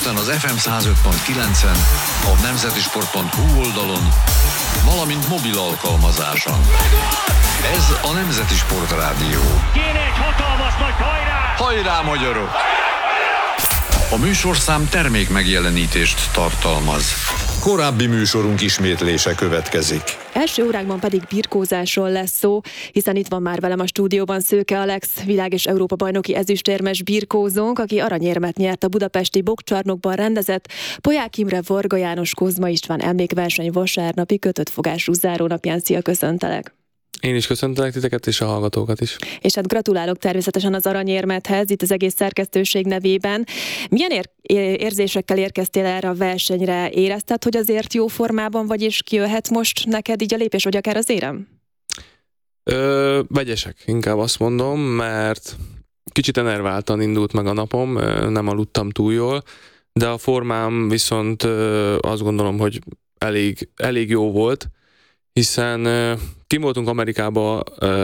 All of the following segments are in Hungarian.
Budapesten az FM 105.9-en, a nemzetisport.hu oldalon, valamint mobil alkalmazáson. Ez a Nemzeti Sport Rádió. Kéne egy hatalmas nagy hajrá! Hajrá, magyarok! A műsorszám termék megjelenítést tartalmaz. Korábbi műsorunk ismétlése következik. Első órákban pedig birkózásról lesz szó, hiszen itt van már velem a stúdióban Szőke Alex, világ- és Európa-bajnoki ezüstérmes birkózónk, aki aranyérmet nyert a budapesti boxcsarnokban rendezett Polyák Imre, Varga János, Kozma István emlékverseny vasárnapi kötött fogású zárónapján. Szia, köszöntelek! Én is köszöntelek titeket és a hallgatókat is. És hát gratulálok természetesen az aranyérmethez, itt az egész szerkesztőség nevében. Milyen érzésekkel érkeztél erre a versenyre? Érezted, hogy azért jó formában vagy, és kijöhet most neked így a lépés, vagy akár az érem? Vegyesek, inkább azt mondom, mert kicsit enerváltan indult meg a napom, nem aludtam túl jól, de a formám viszont azt gondolom, hogy elég jó volt, hiszen kim voltunk Amerikába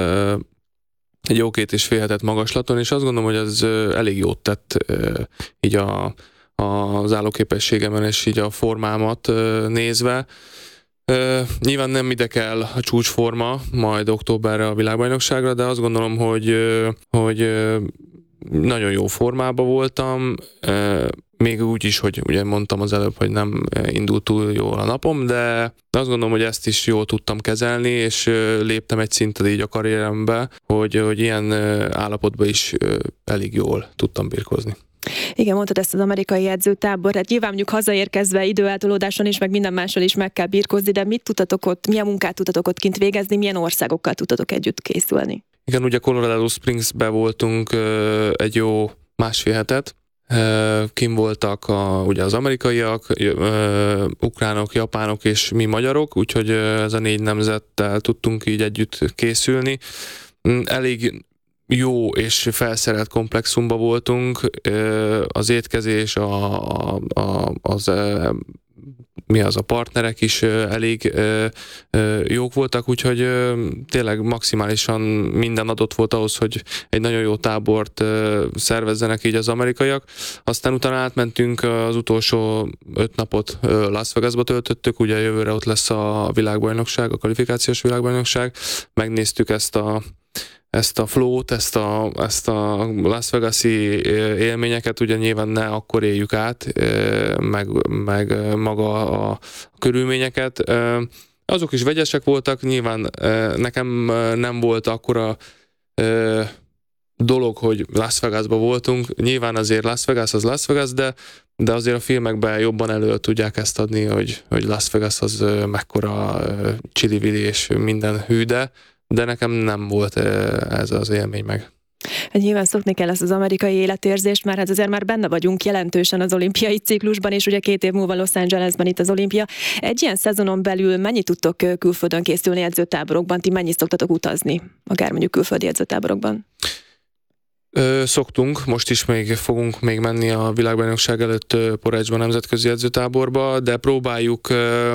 egy jó 2,5 hetet magaslaton, és azt gondolom, hogy az elég jót tett így az állóképességemen és így a formámat nézve. Nyilván nem ide kell a csúcsforma, majd októberre a világbajnokságra, de azt gondolom, hogy nagyon jó formában voltam, még úgy is, hogy ugye mondtam az előbb, hogy nem indult túl jól a napom, de azt gondolom, hogy ezt is jól tudtam kezelni, és léptem egy szintet így a karrierembe, hogy ilyen állapotban is elég jól tudtam birkózni. Igen, mondtad ezt az amerikai edzőtábor, hát nyilván mondjuk hazaérkezve időeltolódáson is, meg minden mással is meg kell birkózni, de mit tudtatok ott, milyen munkát tudtatok ott kint végezni, milyen országokkal tudtatok együtt készülni? Igen, ugye Colorado Springsbe voltunk egy jó 1,5 hetet, kim voltak ugye az amerikaiak, ukránok, japánok és mi magyarok, úgyhogy ez a 4 nemzettel tudtunk így együtt készülni. Elég jó és felszerelt komplexumba voltunk, az étkezés, a partnerek is elég jók voltak, úgyhogy tényleg maximálisan minden adott volt ahhoz, hogy egy nagyon jó tábort szervezzenek így az amerikaiak. Aztán utána átmentünk, az utolsó 5 napot Las Vegasba töltöttük, ugye jövőre ott lesz a világbajnokság, a kvalifikációs világbajnokság. Megnéztük ezt a flow-t, ezt a Las Vegas-i élményeket, ugye nyilván ne akkor éljük át, meg maga a körülményeket. Azok is vegyesek voltak, nyilván nekem nem volt akkora dolog, hogy Las Vegasban voltunk. Nyilván azért Las Vegas az Las Vegas, de azért a filmekben jobban elő tudják ezt adni, hogy Las Vegas az mekkora csili-vili és minden hű, de nekem nem volt ez az élmény meg. Hát nyilván szokni kell ezt az amerikai életérzést, mert hát azért már benne vagyunk jelentősen az olimpiai ciklusban, és ugye 2 év múlva Los Angelesben itt az olimpia. Egy ilyen szezonon belül mennyit tudtok külföldön készülni edzőtáborokban? Ti mennyit szoktatok utazni, akár mondjuk külföldi edzőtáborokban? Szoktunk, most is fogunk menni a világbajnokság előtt Porecsban nemzetközi edzőtáborba, de próbáljuk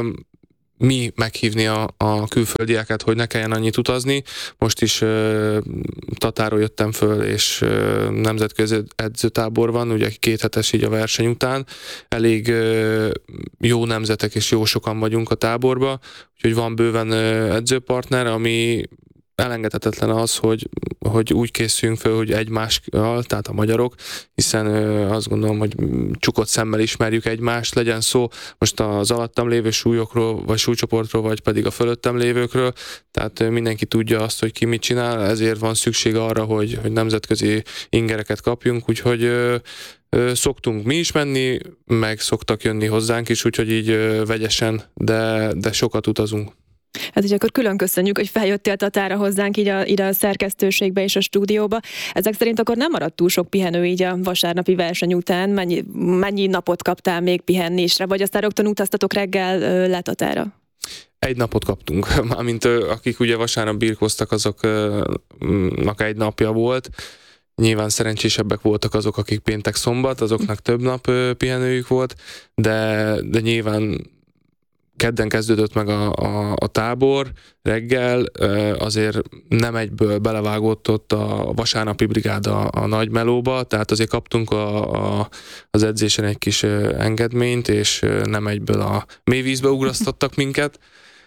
mi meghívni a külföldieket, hogy ne kelljen annyit utazni. Most is Tatáról jöttem föl, és nemzetközi edzőtábor van, ugye 2 hetes így a verseny után. Elég jó nemzetek és jó sokan vagyunk a táborba, úgyhogy van bőven edzőpartner, ami elengedhetetlen az, hogy úgy készüljünk föl, hogy egymással, tehát a magyarok, hiszen azt gondolom, hogy csukott szemmel ismerjük egymást, legyen szó most az alattam lévő súlyokról, vagy súlycsoportról, vagy pedig a fölöttem lévőkről, tehát mindenki tudja azt, hogy ki mit csinál, ezért van szükség arra, hogy nemzetközi ingereket kapjunk, úgyhogy szoktunk mi is menni, meg szoktak jönni hozzánk is, úgyhogy így vegyesen, de sokat utazunk. Hát így akkor külön köszönjük, hogy feljöttél Tatára hozzánk így ide a szerkesztőségbe és a stúdióba. Ezek szerint akkor nem maradt túl sok pihenő így a vasárnapi verseny után? Mennyi napot kaptál még pihenésre, vagy aztán rögtön utaztatok reggel le Tatára? 1 napot kaptunk, mármint akik ugye vasárnap birkóztak, azoknak 1 napja volt. Nyilván szerencsésebbek voltak azok, akik péntek-szombat, azoknak több nap pihenőjük volt, de nyilván kedden kezdődött meg a tábor reggel, azért nem egyből belevágott ott a vasárnapi brigád a nagy melóba, tehát azért kaptunk az edzésen egy kis engedményt, és nem egyből a mélyvízbe ugrasztottak minket,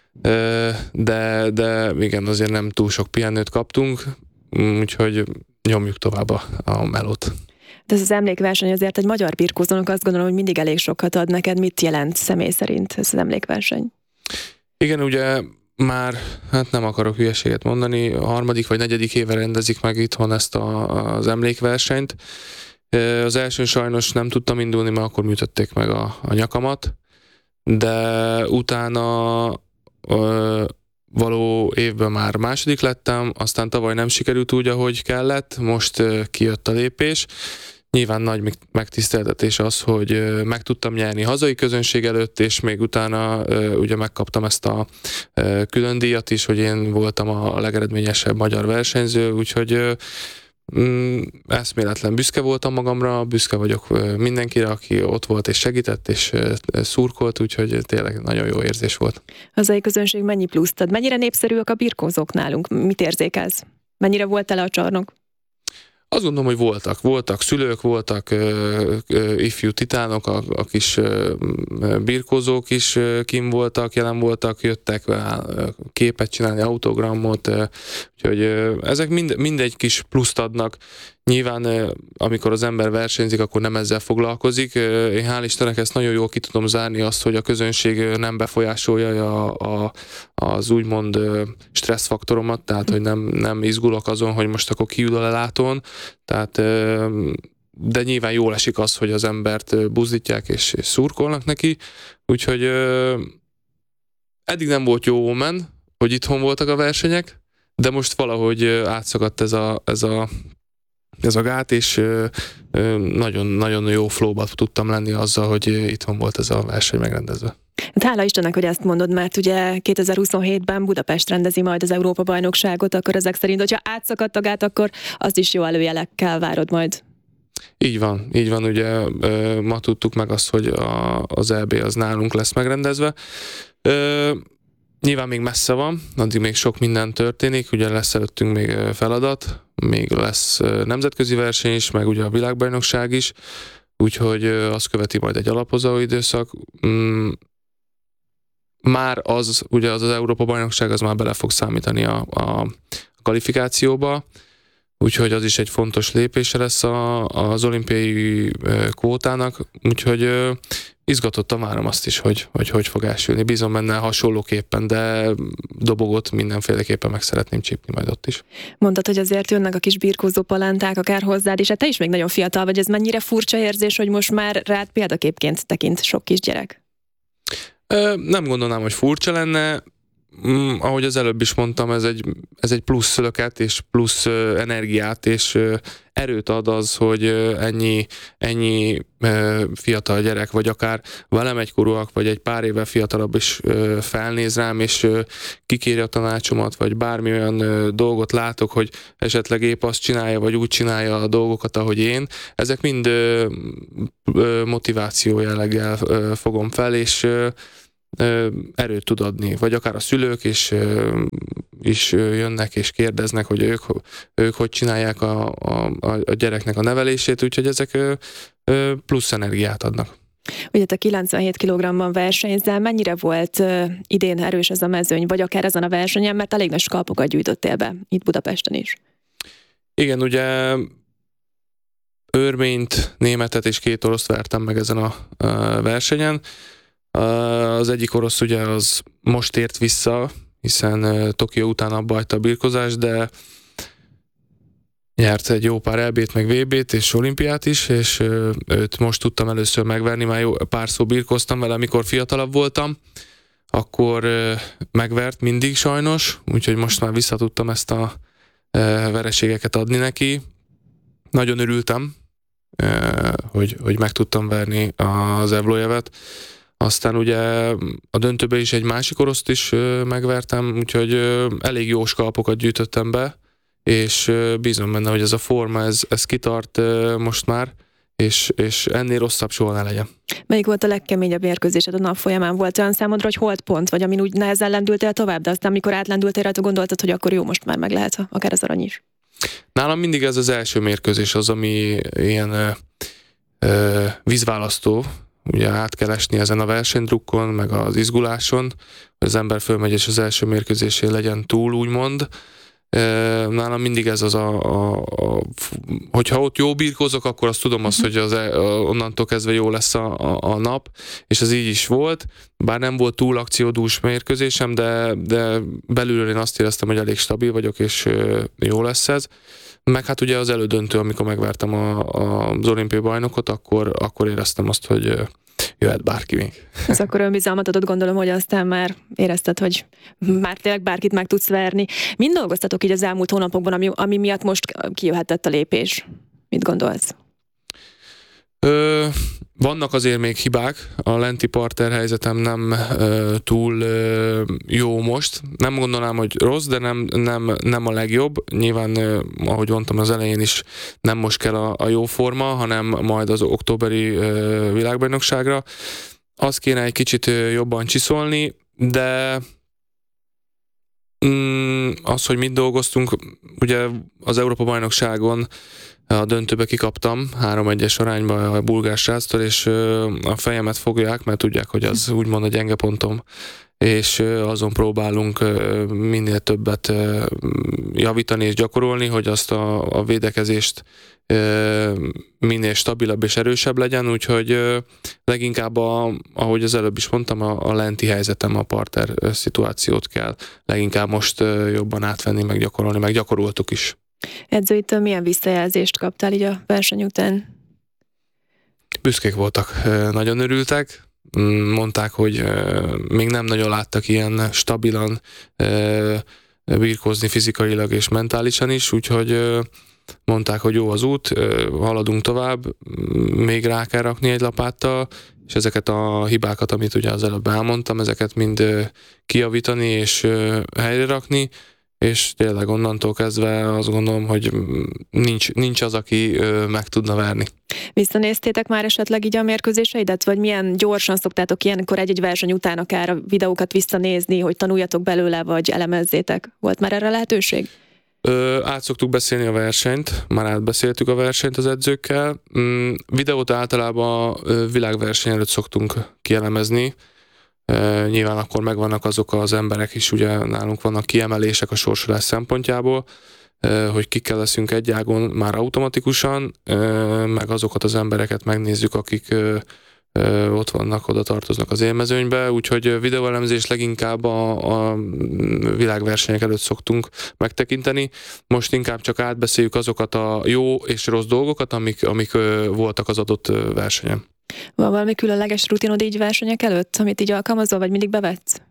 de igen, azért nem túl sok pihenőt kaptunk, úgyhogy nyomjuk tovább a melót. De ez az emlékverseny azért egy magyar birkózónak azt gondolom, hogy mindig elég sokat ad neked. Mit jelent személy szerint ez az emlékverseny? Igen, ugye már, hát nem akarok hülyeséget mondani, a 3. vagy 4. éve rendezik meg itthon ezt az emlékversenyt. Az elsőn sajnos nem tudtam indulni, mert akkor műtötték meg a nyakamat, de utána való évben már 2. lettem, aztán tavaly nem sikerült úgy, ahogy kellett, most kijött a lépés. Nyilván nagy megtiszteltetés az, hogy meg tudtam nyerni hazai közönség előtt, és még utána ugye megkaptam ezt a külön díjat is, hogy én voltam a legeredményesebb magyar versenyző, úgyhogy eszméletlen büszke voltam magamra, büszke vagyok mindenkire, aki ott volt és segített és szurkolt, úgyhogy tényleg nagyon jó érzés volt. Hazai közönség mennyi pluszt ad? Mennyire népszerűek a birkózók nálunk? Mit érzékelsz? Mennyire volt tele a csarnok? Azt gondolom, hogy voltak szülők, voltak ifjú titánok, a kis birkózók is kim voltak, jelen voltak, jöttek képet csinálni, autogramot, úgyhogy ezek mind egy kis pluszt adnak. Nyilván, amikor az ember versenyzik, akkor nem ezzel foglalkozik. Én hál' Istennek ezt nagyon jól ki tudom zárni azt, hogy a közönség nem befolyásolja az úgymond stresszfaktoromat, tehát hogy nem izgulok azon, hogy most akkor kiül a lelátón. Tehát, de nyilván jól esik az, hogy az embert buzdítják és szurkolnak neki. Úgyhogy eddig nem volt jó omen, hogy itthon voltak a versenyek, de most valahogy átszakadt ez a gát, és nagyon jó flowba tudtam lenni azzal, hogy itthon volt ez a verseny megrendezve. Hála Istennek, hogy ezt mondod, mert ugye 2027-ben Budapest rendezi majd az Európa-bajnokságot, akkor ezek szerint, hogyha átszakadt a gát, akkor azt is jó előjelekkel várod majd. Így van, ugye ma tudtuk meg azt, hogy az EB az nálunk lesz megrendezve. Nyilván még messze van, addig még sok minden történik, ugye lesz előttünk még feladat, még lesz nemzetközi verseny is, meg ugye a világbajnokság is, úgyhogy azt követi majd egy alapozó időszak. Már ugye az Európa-bajnokság az már bele fog számítani a kvalifikációba, úgyhogy az is egy fontos lépése lesz az olimpiai kvótának, úgyhogy izgatottan várom azt is, hogy fog elsülni. Bízom benne hasonlóképpen, de dobogot mindenféleképpen meg szeretném csípni majd ott is. Mondtad, hogy azért jönnek a kis birkózó palánták akár hozzád, és hát te is még nagyon fiatal vagy, ez mennyire furcsa érzés, hogy most már rád példaképként tekint sok kisgyerek? Nem gondolnám, hogy furcsa lenne. Ahogy az előbb is mondtam, ez egy plusz löket és plusz energiát és erőt ad az, hogy ennyi fiatal gyerek, vagy akár velem egykorúak, vagy egy pár éve fiatalabb is felnéz rám, és kikéri a tanácsomat, vagy bármi olyan dolgot látok, hogy esetleg épp azt csinálja, vagy úgy csinálja a dolgokat, ahogy én. Ezek mind motiváció jelleggel fogom fel, és erőt tud adni, vagy akár a szülők is jönnek és kérdeznek, hogy ők hogy csinálják a gyereknek a nevelését, úgyhogy ezek plusz energiát adnak. Ugye te 97 kg-ban versenyzel, mennyire volt idén erős ez a mezőny, vagy akár ezen a versenyen, mert elég nagy skalpokat gyűjtöttél be, itt Budapesten is. Igen, ugye örményt, németet és 2 oroszt vertem meg ezen a versenyen. Az egyik orosz ugye az most ért vissza, hiszen Tokió után abba hagyta a birkozást, de nyert egy jó pár EB-t, meg VB-t és olimpiát is, és őt most tudtam először megverni, már párszor birkoztam vele, amikor fiatalabb voltam, akkor megvert mindig sajnos, úgyhogy most már vissza tudtam ezt a vereségeket adni neki. Nagyon örültem, hogy meg tudtam verni az Evlojevet. Aztán ugye a döntőbe is egy másik oroszt is megvertem, úgyhogy elég jó skalpokat gyűjtöttem be, és bízom benne, hogy ez a forma, ez kitart most már, és ennél rosszabb soha ne legyen. Melyik volt a legkeményebb mérkőzésed a nap folyamán? Volt olyan számodra, hogy holdpont, vagy amin úgy nehezen lendültél tovább, de aztán amikor átlendültél rajta, gondoltad, hogy akkor jó, most már meg lehet akár az arany is? Nálam mindig ez az első mérkőzés az, ami ilyen vízválasztó, ugye át kell esni ezen a versenydrukkon, meg az izguláson, hogy az ember fölmegy és az első mérkőzésén legyen túl, úgymond. Nálam mindig ez az hogyha ott jó birkózok, akkor azt tudom hogy onnantól kezdve jó lesz a nap, és ez így is volt, bár nem volt túl akciódús mérkőzésem, de belülről én azt éreztem, hogy elég stabil vagyok, és jó lesz ez. Meg hát ugye az elődöntő, amikor megvertem az olimpiai bajnokot, akkor éreztem azt, hogy jöhet bárki még. Ez akkor önbizalmat adott, gondolom, hogy aztán már érezted, hogy már tényleg bárkit meg tudsz verni. Mind dolgoztatok így az elmúlt hónapokban, ami miatt most kijöhetett a lépés? Mit gondolsz? Vannak azért még hibák, a lenti parter helyzetem nem túl jó most. Nem gondolnám, hogy rossz, de nem a legjobb. Nyilván, ahogy mondtam az elején is, nem most kell a jó forma, hanem majd az októberi világbajnokságra. Azt kéne egy kicsit jobban csiszolni, de az, hogy mit dolgoztunk, ugye az Európa-bajnokságon a döntőbe kikaptam 3-1-es arányba a bulgár sráctól, és a fejemet fogják, mert tudják, hogy az úgymond a gyenge pontom, és azon próbálunk minél többet javítani és gyakorolni, hogy azt a védekezést minél stabilabb és erősebb legyen, úgyhogy leginkább, ahogy az előbb is mondtam, a lenti helyzetem, a parter szituációt kell leginkább most jobban átvenni, meg gyakorolni, meg gyakoroltuk is. Edzőitől milyen visszajelzést kaptál így a verseny után? Büszkék voltak, nagyon örültek, mondták, hogy még nem nagyon láttak ilyen stabilan birkózni fizikailag és mentálisan is, úgyhogy mondták, hogy jó az út, haladunk tovább, még rá kell rakni egy lapáttal, és ezeket a hibákat, amit ugye az előbb elmondtam, ezeket mind kijavítani és helyre rakni, és tényleg onnantól kezdve azt gondolom, hogy nincs az, aki meg tudna verni. Visszanéztétek már esetleg így a mérkőzéseidet, vagy milyen gyorsan szoktátok ilyenkor egy videók után akár a videókat visszanézni, hogy tanuljatok belőle, vagy elemezzétek? Volt már erre lehetőség? Át szoktuk beszélni a versenyt, már átbeszéltük a versenyt az edzőkkel. Videót általában világverseny előtt szoktunk kielemezni. Nyilván akkor megvannak azok az emberek is, ugye nálunk vannak kiemelések a sorsolás szempontjából, hogy kikkel leszünk egy ágon már automatikusan, meg azokat az embereket megnézzük, akik ott vannak, oda tartoznak az élmezőnybe, úgyhogy videóelemzés leginkább a világversenyek előtt szoktunk megtekinteni. Most inkább csak átbeszéljük azokat a jó és rossz dolgokat, amik voltak az adott versenyen. Van valami különleges rutinod így versenyek előtt, amit így alkalmazol, vagy mindig bevetsz?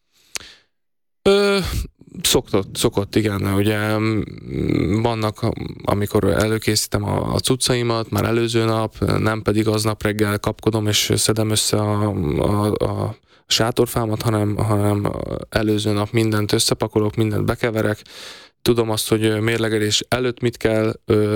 Szokott, igen. Ugye vannak, amikor előkészítem a cuccaimat, már előző nap, nem pedig aznap reggel kapkodom és szedem össze a sátorfámat, hanem előző nap mindent összepakolok, mindent bekeverek. Tudom azt, hogy mérlegelés előtt mit kell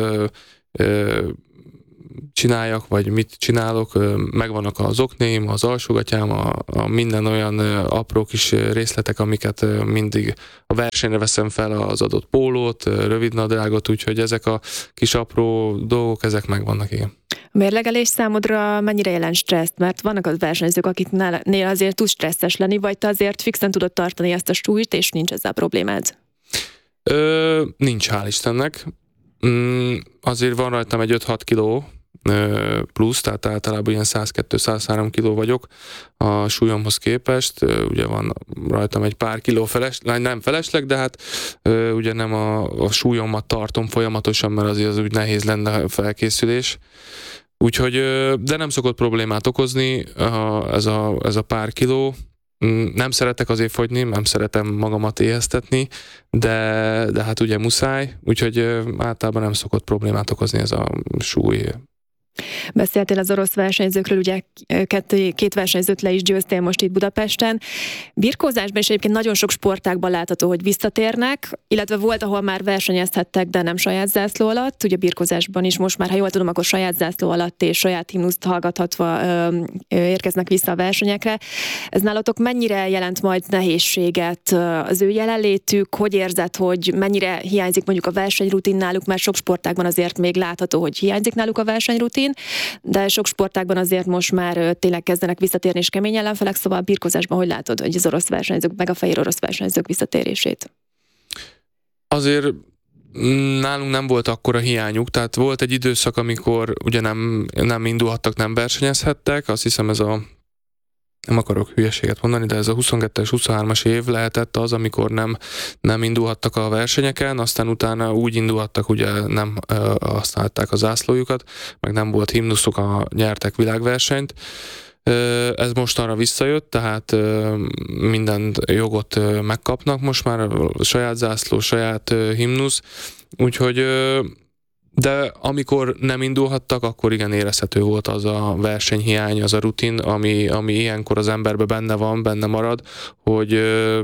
csináljak, vagy mit csinálok, megvannak az oknéim, az alsógatyám, a minden olyan apró kis részletek, amiket mindig a versenyre veszem fel, az adott pólót, rövidnadrágot, úgyhogy ezek a kis apró dolgok, ezek megvannak, igen. A mérlegelés számodra mennyire jelent stresszt? Mert vannak az versenyzők, akiknél azért tud stresszes lenni, vagy te azért fixen tudod tartani ezt a súlyt, és nincs ezzel problémád? Nincs, hál' Istennek. Azért van rajtam egy 5-6 kiló plusz, tehát általában ilyen 102-103 kiló vagyok a súlyomhoz képest. Ugye van rajtam egy pár kiló nem felesleg, de hát ugye nem a súlyomat tartom folyamatosan, mert azért az úgy nehéz lenne a felkészülés. Úgyhogy, de nem szokott problémát okozni ez a pár kiló. Nem szeretek azért fogyni, nem szeretem magamat éheztetni, de hát ugye muszáj, úgyhogy általában nem szokott problémát okozni ez a súly. Beszéltél az orosz versenyzőkről, ugye két versenyzőt le is győztél most itt Budapesten. Birkózásban is egyébként nagyon sok sportágban látható, hogy visszatérnek, illetve volt, ahol már versenyezhettek, de nem saját zászló alatt. Ugye birkózásban is most már, ha jól tudom, akkor saját zászló alatt és saját himnuszt hallgathatva érkeznek vissza a versenyekre. Ez nálatok mennyire jelent majd nehézséget az ő jelenlétük? Hogy érzed, hogy mennyire hiányzik mondjuk a versenyrutin náluk, mert sok sportágban azért még látható, hogy hiányzik náluk a versenyrutin, de sok sportágban azért most már tényleg kezdenek visszatérni és kemény ellenfelek, szóval a birkózásban hogy látod, hogy az orosz versenyzők, meg a fehér orosz versenyzők visszatérését? Azért nálunk nem volt akkora hiányuk, tehát volt egy időszak, amikor ugye nem indulhattak, nem versenyezhettek, azt hiszem nem akarok hülyeséget mondani, de ez a 22-es, 23-as év lehetett az, amikor nem indulhattak a versenyeken, aztán utána úgy indulhattak, ugye nem használták a zászlójukat, meg nem volt himnuszuk, nyertek világversenyt. Ez mostanra visszajött, tehát minden jogot megkapnak most már, saját zászló, saját himnusz, úgyhogy de amikor nem indulhattak, akkor igen érezhető volt az a versenyhiány, az a rutin, ami ilyenkor az emberbe benne marad, hogy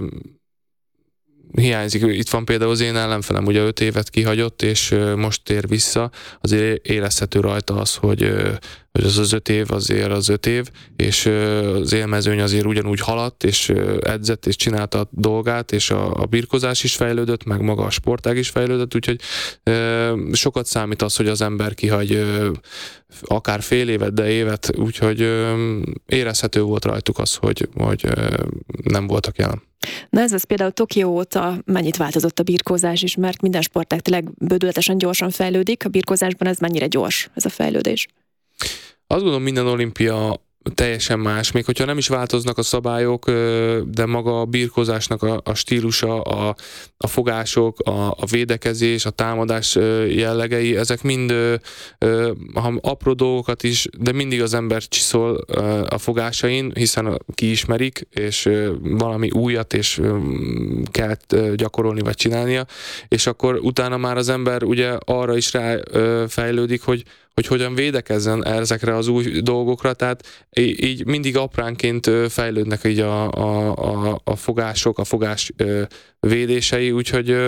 hiányzik. Itt van például az én ellenfelem, ugye 5 évet kihagyott, és most tér vissza, azért érezhető rajta az, hogy az 5 év azért az 5 év, és az élmezőny azért ugyanúgy haladt, és edzett, és csinálta a dolgát, és a birkozás is fejlődött, meg maga a sportág is fejlődött, úgyhogy sokat számít az, hogy az ember kihagy akár fél évet, de évet, úgyhogy érezhető volt rajtuk az, hogy nem voltak jelen. Na ez például Tokió óta mennyit változott a birkózás is, mert minden sportág tényleg bődületesen gyorsan fejlődik, a birkózásban ez mennyire gyors, ez a fejlődés? Azt gondolom, minden olimpia teljesen más, még hogyha nem is változnak a szabályok, de maga a birkózásnak a stílusa, a fogások, a védekezés, a támadás jellegei, ezek mind apró dolgokat is, de mindig az ember csiszol a fogásain, hiszen kiismerik, és valami újat és kell gyakorolni vagy csinálnia, és akkor utána már az ember ugye arra is ráfejlődik, hogy hogyan védekezzen ezekre az új dolgokra, tehát így mindig apránként fejlődnek így a fogások, a fogás védései, úgyhogy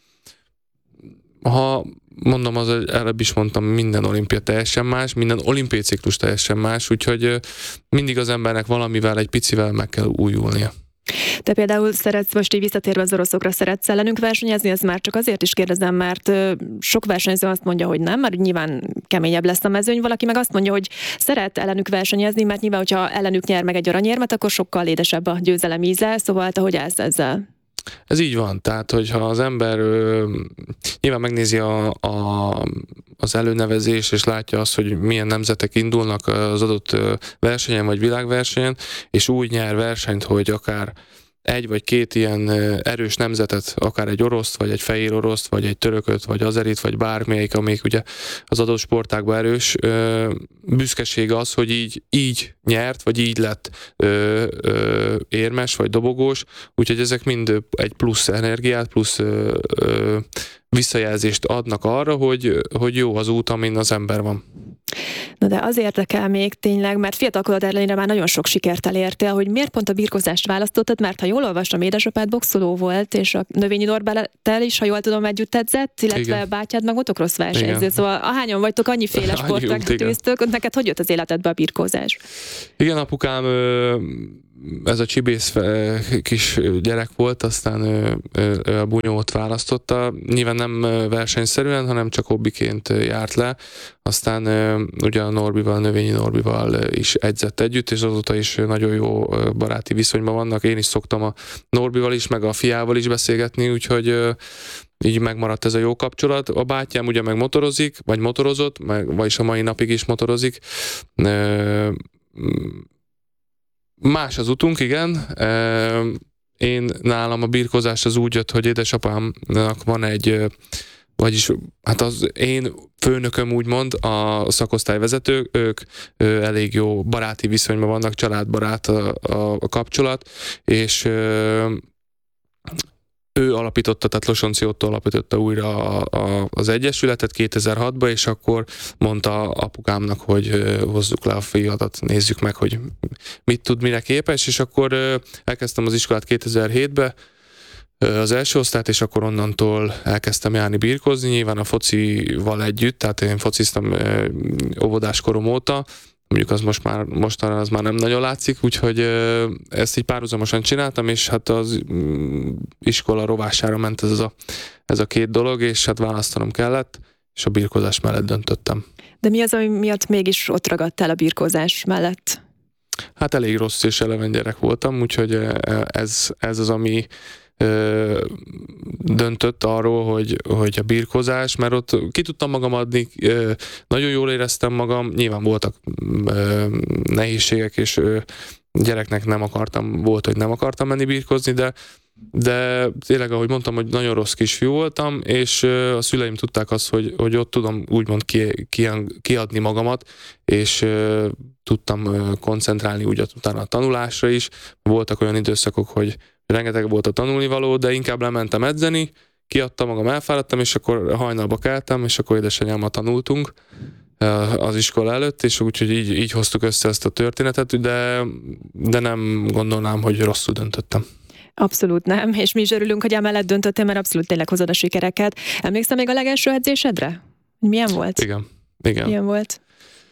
ha mondom, előbb is mondtam, minden olimpia teljesen más, minden olimpiai ciklus teljesen más, úgyhogy mindig az embernek valamivel, egy picivel meg kell újulnia. Te például szeretsz, most így visszatérve az oroszokra, szeretsz ellenünk versenyezni, ez már csak azért is kérdezem, mert sok versenyző azt mondja, hogy nem, mert nyilván keményebb lesz a mezőny, valaki meg azt mondja, hogy szeret ellenük versenyezni, mert nyilván, hogyha ellenük nyer meg egy aranyérmet, akkor sokkal édesebb a győzelem íze, szóval te hogy állsz ezzel? Ez így van, tehát hogyha az ember nyilván megnézi az előnevezés, és látja azt, hogy milyen nemzetek indulnak az adott versenyen vagy világversenyen, és úgy nyer versenyt, hogy akár egy vagy két ilyen erős nemzetet, akár egy oroszt, vagy egy fehér oroszt, vagy egy törököt, vagy azerit, vagy bármelyik, amelyik ugye az adott sportágban erős, büszkeség az, hogy így nyert, vagy így lett érmes, vagy dobogós, úgyhogy ezek mind egy plusz energiát, plusz visszajelzést adnak arra, hogy jó az út, amin az ember van. Na de az érdekel még tényleg, mert fiatalkorod ellenére már nagyon sok sikert elértél, hogy miért pont a birkózást választottad, mert ha jól olvastam, édesapád boxoló volt, és a Növényi Norberttel is, ha jól tudom, együtt edzett, illetve igen, bátyád meg motocross versenyző. Igen. Szóval ahányan vagytok, annyiféle sportág tűztök, neked hogy jött az életedbe a birkózás? Igen, apukám ez a csibész kis gyerek volt, aztán ő a bunyót választotta. Nyilván nem versenyszerűen, hanem csak hobbiként járt le. Aztán ugye a Norbival, Növényi Norbival is edzett együtt, és azóta is nagyon jó baráti viszonyban vannak. Én is szoktam a Norbival is, meg a fiával is beszélgetni, úgyhogy így megmaradt ez a jó kapcsolat. A bátyám ugye meg motorozik, vagy motorozott, vagyis a mai napig is motorozik. Más az utunk, igen. Én nálam a birkózás az úgy jött, hogy édesapámnak van vagyis hát az én főnököm úgymond, a szakosztályvezető, ők elég jó baráti viszonyban vannak, családbarát a kapcsolat, és ő alapította, tehát Losonczy Otto alapította újra az egyesületet 2006-ban, és akkor mondta apukámnak, hogy hozzuk le a fiadat, nézzük meg, hogy mit tud, mire képes, és akkor elkezdtem az iskolát 2007-ben, az első osztályt, és akkor onnantól elkezdtem járni birkózni, nyilván a focival együtt, tehát én fociztam óvodás korom óta, mondjuk az mostanra az már nem nagyon látszik, úgyhogy ezt így párhuzamosan csináltam, és hát az iskola rovására ment ez a két dolog, és hát választanom kellett, és a birkózás mellett döntöttem. De mi az, ami miatt mégis ott ragadtál a birkózás mellett? Hát elég rossz és eleven gyerek voltam, úgyhogy ez az, ami döntött arról, hogy a birkózás, mert ott ki tudtam magam adni, nagyon jól éreztem magam, nyilván voltak nehézségek, és gyereknek volt, hogy nem akartam menni birkózni, de tényleg, ahogy mondtam, hogy nagyon rossz kisfiú voltam, és a szüleim tudták azt, hogy ott tudom úgymond kiadni magamat, és tudtam koncentrálni úgy utána a tanulásra is. Voltak olyan időszakok, hogy rengeteg volt a tanulnivaló, de inkább lementem edzeni, kiadtam magam, elfáradtam, és akkor hajnalba keltem, és akkor édesanyámmal tanultunk az iskola előtt, és úgyhogy így hoztuk össze ezt a történetet, de nem gondolnám, hogy rosszul döntöttem. Abszolút nem, és mi is örülünk, hogy emellett döntöttél, mert abszolút tényleg hozod a sikereket. Emlékszel még a legelső edzésedre? Milyen volt? Igen. Milyen volt?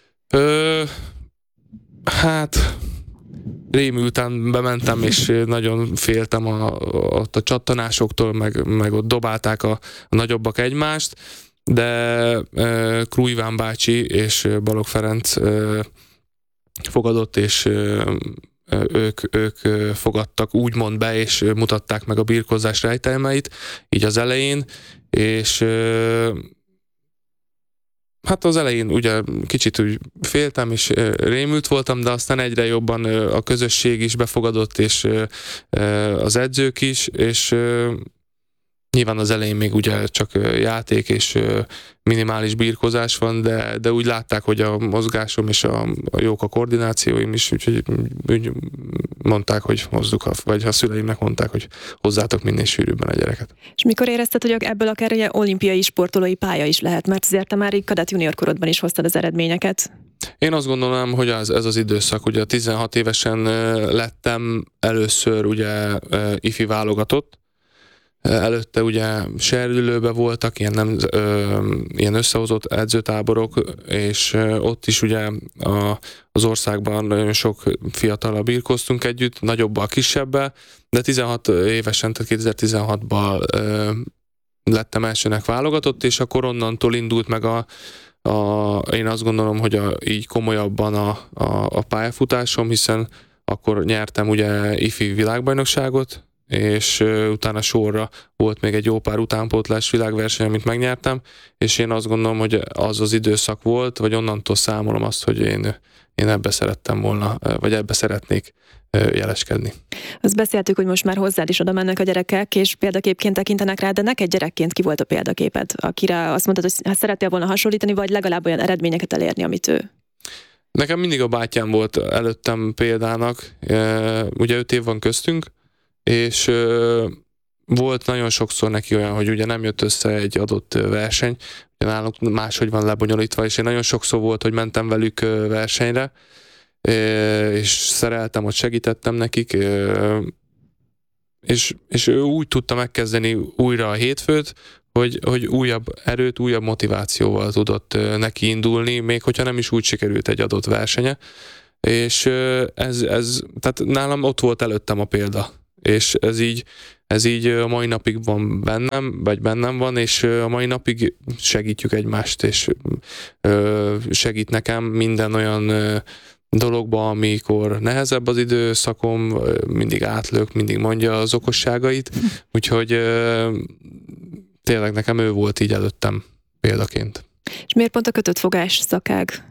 Hát rémülten bementem, és nagyon féltem ott a csattanásoktól, meg ott dobálták a nagyobbak egymást, de Krúj Iván bácsi és Balogh Ferenc fogadott, és ők fogadtak úgymond be, és mutatták meg a birkózás rejtelmeit, így az elején, és hát az elején ugye kicsit úgy féltem, és rémült voltam, de aztán egyre jobban a közösség is befogadott, és az edzők is, és nyilván az elején még ugye csak játék és minimális birkózás van, de úgy látták, hogy a mozgásom és a jók a koordinációim is, úgyhogy úgy mondták, hogy hozzuk, vagy a szüleimnek mondták, hogy hozzátok minél sűrűbben a gyereket. És mikor érezted, hogy ebből akár ugye olimpiai sportolói pálya is lehet, mert azért te már így kadett junior korodban is hoztad az eredményeket? Én azt gondolom, hogy ez az időszak, ugye 16 évesen lettem először ugye ifi válogatott. Előtte ugye serdülőben voltak ilyen összehozott edzőtáborok, és ott is ugye az országban nagyon sok fiatallal birkóztunk együtt, nagyobbal, kisebbel, de 16 évesen, tehát 2016-ban lettem elsőnek válogatott, és akkor onnantól indult meg én azt gondolom, hogy így komolyabban a pályafutásom, hiszen akkor nyertem ugye ifi világbajnokságot, és utána sorra volt még egy jó pár utánpótlás világverseny, amit megnyertem, és én azt gondolom, hogy az az időszak volt, vagy onnantól számolom azt, hogy én ebbe szerettem volna, vagy ebbe szeretnék jeleskedni. Azt beszéltük, hogy most már hozzád is oda mennek a gyerekek, és példaképként tekintenek rá, de neked gyerekként ki volt a példaképed, akire azt mondtad, hogy szerettél volna hasonlítani, vagy legalább olyan eredményeket elérni, amit ő? Nekem mindig a bátyám volt előttem példának, ugye 5 év van köztünk, és volt nagyon sokszor neki olyan, hogy ugye nem jött össze egy adott verseny, ugye nálunk máshogy van lebonyolítva, és én nagyon sokszor volt, hogy mentem velük versenyre, és szereltem, hogy segítettem nekik, és ő úgy tudta megkezdeni újra a hétfőt, hogy újabb erőt, újabb motivációval tudott neki indulni, még hogyha nem is úgy sikerült egy adott versenye, és tehát nálam ott volt előttem a példa. És ez így a mai napig van bennem van, és a mai napig segítjük egymást, és segít nekem minden olyan dologba, amikor nehezebb az időszakom, mindig átlök, mindig mondja az okosságait, úgyhogy tényleg nekem ő volt így előttem példaként. És miért pont a kötött fogás szakág?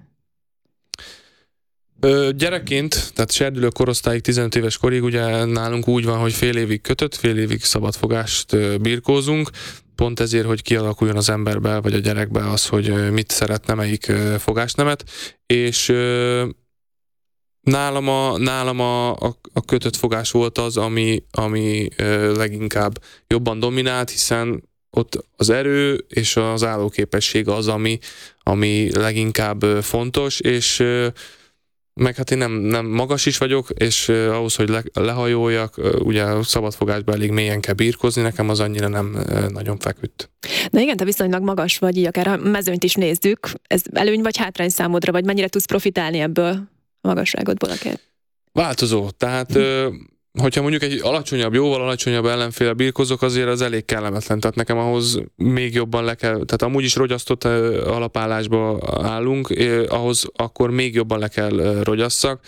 Gyerekként, tehát serdülő korosztályig 15 éves korig ugye nálunk úgy van, hogy fél évig kötött, fél évig szabadfogást birkózunk, pont ezért, hogy kialakuljon az emberbe, vagy a gyerekbe az, hogy mit szeretne, melyik fogásnemet, és Nálam a kötött fogás volt az, ami leginkább jobban dominált, hiszen ott az erő és az állóképesség az, ami leginkább fontos, és meg hát én nem magas is vagyok, és ahhoz, hogy lehajoljak, ugye szabadfogásban elég mélyen kell birkózni, nekem az annyira nem nagyon feküdt. Na igen, te viszonylag magas vagy, így akár a mezőnyt is nézzük. Ez előny vagy hátrány számodra, vagy mennyire tudsz profitálni ebből a magasságodból akár? Változó, tehát hogyha mondjuk egy jóval alacsonyabb ellenféle birkozok, azért az elég kellemetlen, tehát nekem ahhoz még jobban le kell, tehát amúgy is rogyasztott alapállásba állunk, ahhoz akkor még jobban le kell rogyasszak.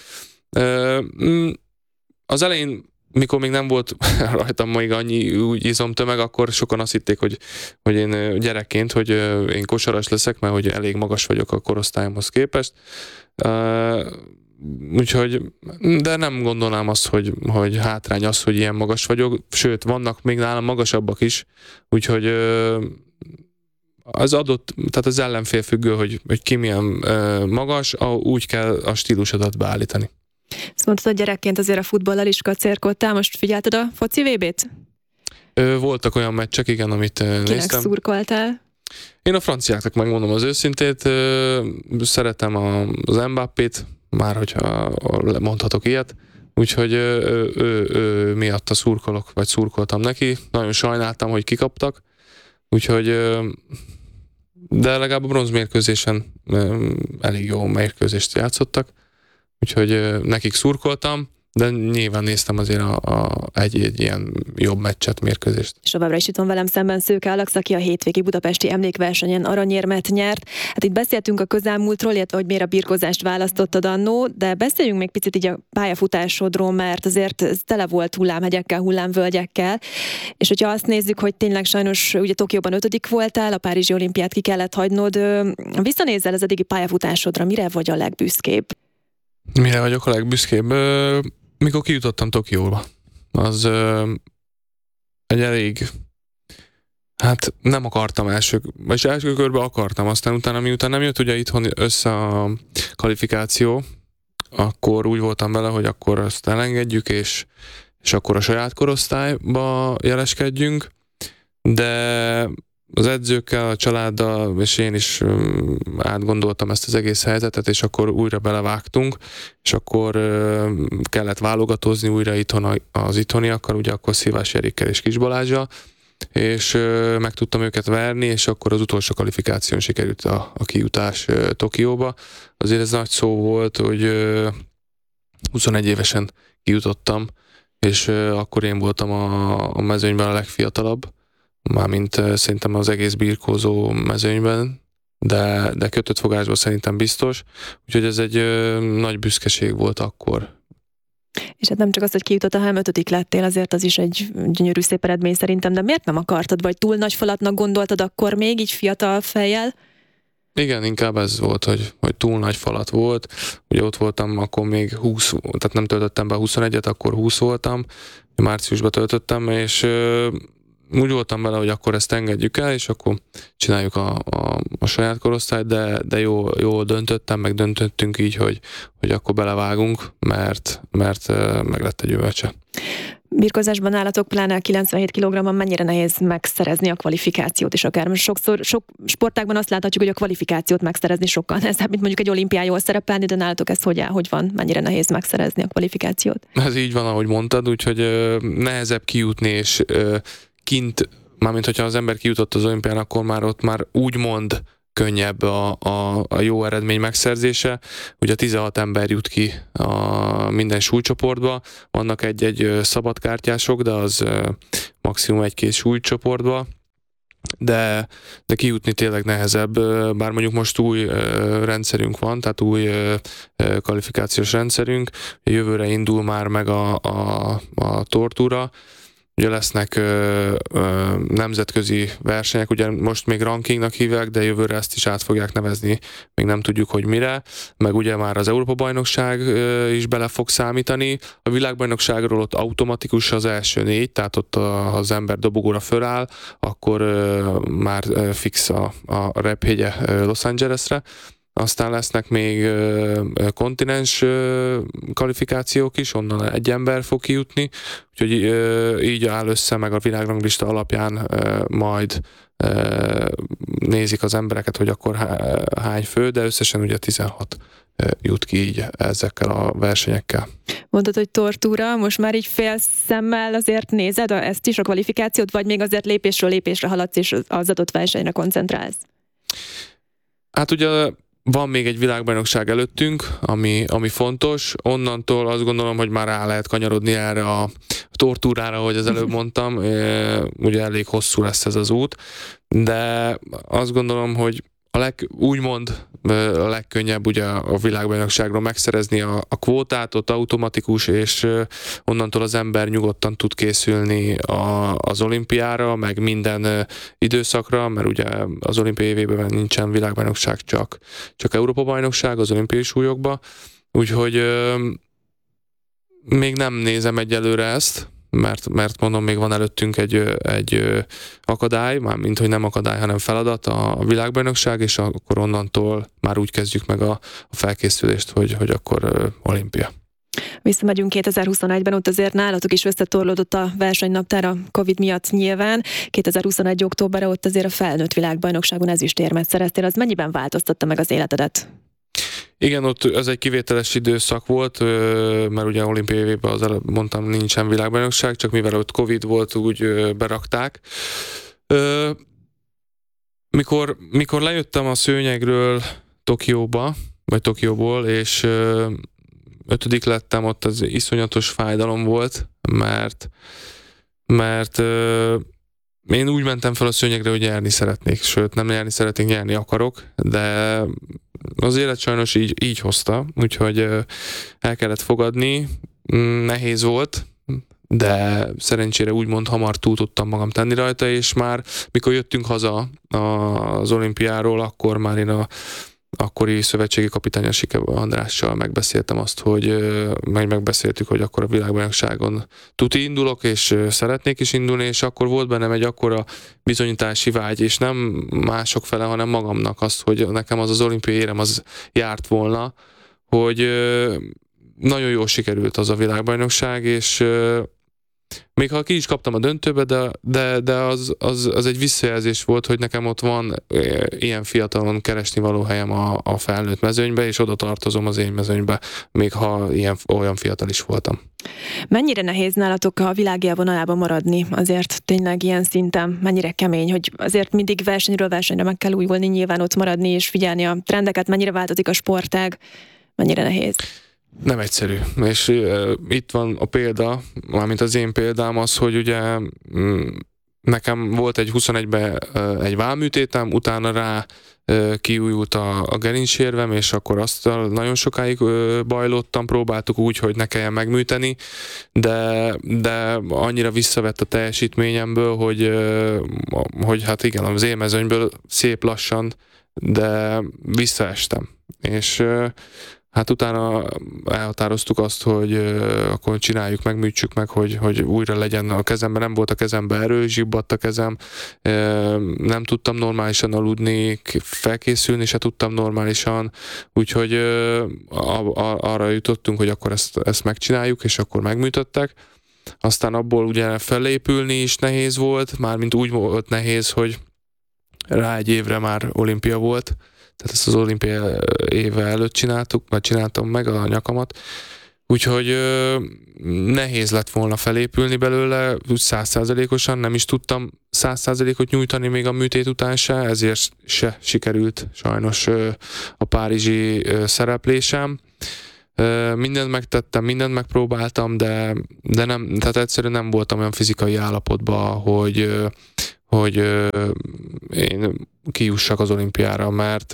Az elején, mikor még nem volt rajtam még annyi úgy izomtömeg, akkor sokan azt hitték, hogy én gyerekként, hogy én kosaras leszek, mert hogy elég magas vagyok a korosztályomhoz képest. Úgyhogy, de nem gondolnám azt, hogy hátrány az, hogy ilyen magas vagyok, sőt, vannak még nálam magasabbak is, úgyhogy az adott, tehát az ellenfél függő, hogy ki milyen magas, úgy kell a stílusodat beállítani. Azt mondtad, hogy gyerekként azért a futballal is kacérkodtál, most figyelted a foci VB-t? Voltak olyan meccsek, igen, amit néztem. Kinek szurkoltál? Én a franciáknak megmondom az őszintét, szeretem az Mbappét, már hogyha mondhatok ilyet, úgyhogy ő miatta szurkolok, vagy szurkoltam neki. Nagyon sajnáltam, hogy kikaptak, úgyhogy de legalább a bronzmérkőzésen elég jó mérkőzést játszottak, úgyhogy nekik szurkoltam, de nyilván néztem azért egy ilyen jobb meccset, mérkőzést. És továbbra is itt van velem szemben Szőke Alex, aki a hétvégi budapesti emlékversenyen aranyérmet nyert. Hát itt beszéltünk a közelmúltról, illetve hogy miért a birkózást választottad annó, de beszéljünk még picit így a pályafutásodról, mert azért ez tele volt hullámhegyekkel, hullámvölgyekkel, és hogyha azt nézzük, hogy tényleg sajnos ugye Tokióban 5. voltál, a Párizsi olimpiát ki kellett hagynod, visszanézzel az eddigi pályafutásodra, mire vagy a legbüszkébb? Mire vagyok a legbüszkébb? Mikor kijutottam Tokióba. Az egy elég... Hát nem akartam első körben akartam, aztán utána miután nem jött ugye itthon össze a kvalifikáció, akkor úgy voltam vele, hogy akkor azt elengedjük, és akkor a saját korosztályba jeleskedjünk, de az edzőkkel, a családdal, és én is átgondoltam ezt az egész helyzetet, és akkor újra belevágtunk, és akkor kellett válogatózni újra itthon az itthoniakkal, ugye akkor Szilvás Erikkel és Kis Balázsjal, és meg tudtam őket verni, és akkor az utolsó kvalifikáción sikerült a kijutás Tokióba. Azért ez nagy szó volt, hogy 21 évesen kijutottam, és akkor én voltam a mezőnyben a legfiatalabb, mármint szerintem az egész birkózó mezőnyben, de kötött fogásban szerintem biztos, úgyhogy ez egy nagy büszkeség volt akkor. És hát nem csak az, hogy kijutottál, hanem 5. lettél, azért az is egy gyönyörű szép eredmény szerintem, de miért nem akartad, vagy túl nagy falatnak gondoltad akkor még, így fiatal fejjel? Igen, inkább ez volt, hogy túl nagy falat volt. Ugye ott voltam, akkor még 20, tehát nem töltöttem be 21-et, akkor 20 voltam, márciusban töltöttem, és úgy voltam vele, hogy akkor ezt engedjük el, és akkor csináljuk a saját korosztályt, de jól döntöttem, meg döntöttünk így, hogy akkor belevágunk, mert meg lett egy gyümölcse. Birkozásban nálatok pláne 97 kg-ban mennyire nehéz megszerezni a kvalifikációt is akár. Most sok sportágban azt láthatjuk, hogy a kvalifikációt megszerezni sokkal nehezebb, mint mondjuk egy olimpián jól szerepelni, de nálatok ez hogy van? Mennyire nehéz megszerezni a kvalifikációt? Ez így van, ahogy mondtad, úgyhogy nehezebb kijutni, és kint, mármint hogyha az ember kijutott az olimpián, akkor már ott már úgymond könnyebb a jó eredmény megszerzése. Ugye 16 ember jut ki minden súlycsoportba, vannak egy szabadkártyások, de az maximum 1-2 súlycsoportba, de kijutni tényleg nehezebb, bár mondjuk most új rendszerünk van, tehát új kvalifikációs rendszerünk, jövőre indul már meg a tortúra. Ugye lesznek nemzetközi versenyek, ugye most még rankingnak hívják, de jövőre ezt is át fogják nevezni, még nem tudjuk, hogy mire, meg ugye már az Európa-bajnokság is bele fog számítani. A világbajnokságról ott automatikus az első 4, tehát ott ha az ember dobogóra föláll, akkor már fix a repjegye Los Angelesre. aztán lesznek még kontinens kvalifikációk is, onnan egy ember fog kijutni, úgyhogy így áll össze, meg a világranglista alapján majd nézik az embereket, hogy akkor hány fő, de összesen ugye 16 jut ki így ezekkel a versenyekkel. Mondtad, hogy tortúra, most már így fél szemmel azért nézed ezt is, a kvalifikációt, vagy még azért lépésről lépésre haladsz, és az adott versenyre koncentrálsz? Hát ugye van még egy világbajnokság előttünk, ami fontos. Onnantól azt gondolom, hogy már rá lehet kanyarodni erre a tortúrára, ahogy az előbb mondtam. Ugye elég hosszú lesz ez az út, de azt gondolom, hogy úgymond a legkönnyebb ugye a világbajnokságról megszerezni a kvótát, ott automatikus, és onnantól az ember nyugodtan tud készülni az olimpiára, meg minden időszakra, mert ugye az olimpiai évében nincsen világbajnokság, csak Európa-bajnokság az olimpiai súlyokba, úgyhogy még nem nézem egyelőre ezt, mert mondom, még van előttünk egy akadály, mármint, hogy nem akadály, hanem feladat, a világbajnokság, és akkor onnantól már úgy kezdjük meg a felkészülést, hogy akkor olimpia. Visszamegyünk 2021-ben, ott azért nálatok is összetorlódott a versenynaptár a Covid miatt nyilván. 2021. októberre ott azért a felnőtt világbajnokságon ezüstérmet szereztél, az mennyiben változtatta meg az életedet? Igen, ott ez egy kivételes időszak volt, mert ugye olimpiai évben az előbb mondtam, nincsen világbajnokság, csak mivel ott Covid volt, úgy berakták. Mikor lejöttem a szőnyegről Tokióból, és 5. lettem, ott az iszonyatos fájdalom volt, mert én úgy mentem fel a szőnyegre, hogy nyerni szeretnék, sőt nem nyerni szeretnék, nyerni akarok, de az élet sajnos így hozta, úgyhogy el kellett fogadni, nehéz volt, de szerencsére úgymond hamar túl tudtam magam tenni rajta, és már mikor jöttünk haza az olimpiáról, akkor már én a akkori szövetségi kapitány Sike Andrással megbeszéltem azt, megbeszéltük, hogy akkor a világbajnokságon tuti indulok, és szeretnék is indulni, és akkor volt bennem egy akkora bizonyítási vágy, és nem mások fele, hanem magamnak azt, hogy nekem az olimpiai érem az járt volna, hogy nagyon jól sikerült az a világbajnokság, és még ha ki is kaptam a döntőbe, de az egy visszajelzés volt, hogy nekem ott van ilyen fiatalon keresni való helyem a felnőtt mezőnybe, és oda tartozom az én mezőnybe, még ha olyan fiatal is voltam. Mennyire nehéz nálatok a világ élvonalában maradni? Azért tényleg ilyen szinten mennyire kemény, hogy azért mindig versenyről versenyre meg kell újulni, nyilván ott maradni és figyelni a trendeket, mennyire változik a sportág, mennyire nehéz? Nem egyszerű, és itt van a példa, mármint az én példám az, hogy ugye nekem volt egy 21-ben egy vállműtétem, utána rá kiújult a gerincsérvem, és akkor azt nagyon sokáig bajlottam, próbáltuk úgy, hogy ne kelljen megműteni, de annyira visszavett a teljesítményemből, hogy hát igen, az élmezőnyből szép lassan, de visszaestem. És hát utána elhatároztuk azt, hogy akkor csináljuk meg, műtsük meg, hogy újra legyen a kezemben. Nem volt a kezemben erő, zsibbadt a kezem, nem tudtam normálisan aludni, felkészülni se tudtam normálisan, úgyhogy arra jutottunk, hogy akkor ezt megcsináljuk, és akkor megműtöttek. Aztán abból ugye felépülni is nehéz volt, mármint úgy volt nehéz, hogy rá egy évre már olimpia volt, tehát ezt az olimpia éve előtt csináltam meg a nyakamat, úgyhogy nehéz lett volna felépülni belőle, 100%-osan nem is tudtam 100%-ot nyújtani még a műtét után se, ezért se sikerült sajnos a párizsi szereplésem. Mindent megtettem, mindent megpróbáltam, de nem, tehát egyszerűen nem voltam olyan fizikai állapotban, hogy én kijussak az olimpiára, mert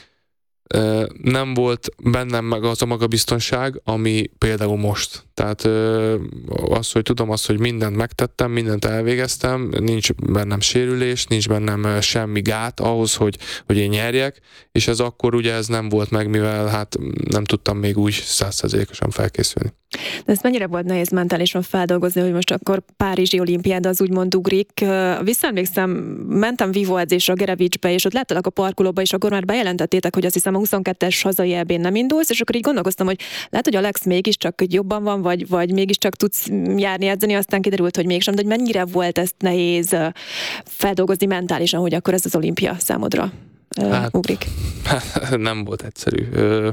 nem volt bennem meg az a magabiztonság, ami például most. Tehát az, hogy tudom azt, hogy mindent megtettem, mindent elvégeztem, nincs bennem sérülés, nincs bennem semmi gát ahhoz, hogy én nyerjek, és ez akkor ugye ez nem volt meg, mivel hát nem tudtam még úgy 100%-osan felkészülni. De ezt mennyire volt nehéz mentálisan feldolgozni, hogy most akkor párizsi olimpiáda az úgymond ugrik. Visszaemlékszem, mentem vívóedzésre a Gerevicsbe, és ott láttalak a parkolóba, és akkor már bejelentettétek, hogy azt hiszem a a 22-es hazai EB-n nem indulsz, és akkor így gondolkoztam, hogy lehet, hogy Alex mégiscsak jobban van, vagy mégiscsak tudsz járni, edzeni, aztán kiderült, hogy mégsem, de hogy mennyire volt ezt nehéz feldolgozni mentálisan, hogy akkor ez az olimpia számodra ugrik? Nem volt egyszerű.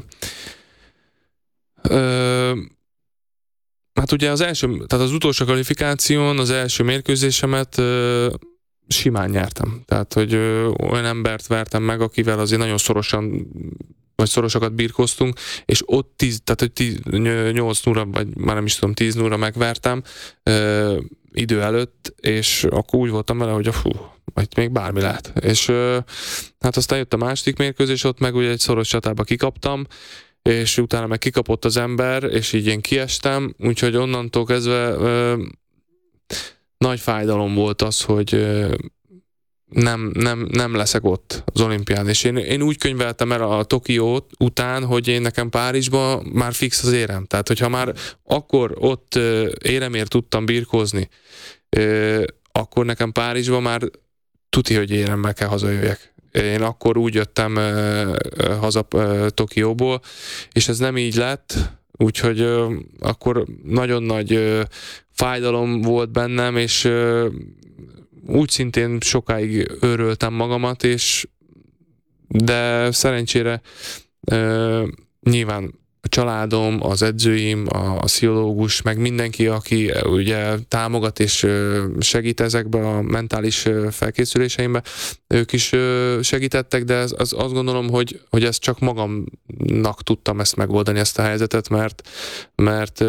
Hát ugye tehát az utolsó kvalifikáción, az első mérkőzésemet simán nyertem. Tehát, hogy olyan embert vertem meg, akivel azért nagyon szorosakat birkóztunk, és ott 8-0, vagy már nem is tudom, 10-0 megvertem idő előtt, és akkor úgy voltam vele, hogy majd még bármi lehet. És hát aztán jött a második mérkőzés, ott meg ugye egy szoros csatába kikaptam, és utána meg kikapott az ember, és így én kiestem, úgyhogy onnantól kezdve nagy fájdalom volt az, hogy nem leszek ott az olimpián, és én úgy könyveltem el a Tokiót után, hogy én nekem Párizsban már fix az érem, tehát hogyha már akkor ott éremért tudtam birkózni, akkor nekem Párizsban már tuti, hogy éremmel kell hazajöjjek. Én akkor úgy jöttem haza Tokióból, és ez nem így lett, úgyhogy akkor nagyon nagy fájdalom volt bennem, és úgy szintén sokáig őröltem magamat, de szerencsére nyilván a családom, az edzőim, a pszichológus, meg mindenki, aki ugye támogat és segít ezekben a mentális felkészüléseimben, ők is segítettek, de azt gondolom, hogy ezt csak magamnak tudtam ezt megoldani, ezt a helyzetet, mert